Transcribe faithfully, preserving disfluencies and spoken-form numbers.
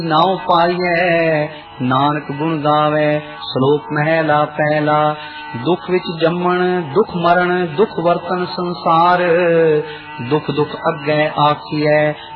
नाव पाइए नानक गुण गावे। श्लोक महला पहला। दुख विच जम्मण दुख मरण दुख वर्तन संसार, दुख दुख अगे आखिए